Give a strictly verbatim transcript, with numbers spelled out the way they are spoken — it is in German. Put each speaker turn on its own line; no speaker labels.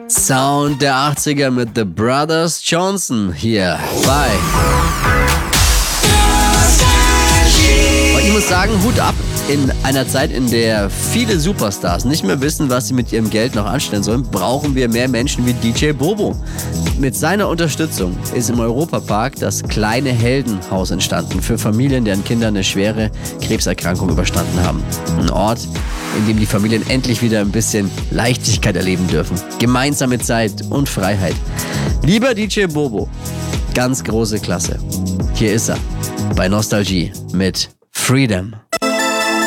Sound der achtziger mit The Brothers Johnson hier bei. Und ich muss sagen, Hut ab. In einer Zeit, in der viele Superstars nicht mehr wissen, was sie mit ihrem Geld noch anstellen sollen, brauchen wir mehr Menschen wie D J Bobo. Mit seiner Unterstützung ist im Europapark das kleine Heldenhaus entstanden für Familien, deren Kinder eine schwere Krebserkrankung überstanden haben. Ein Ort, in dem die Familien endlich wieder ein bisschen Leichtigkeit erleben dürfen. Gemeinsame Zeit und Freiheit. Lieber D J Bobo, ganz große Klasse. Hier ist er bei Nostalgie mit Freedom.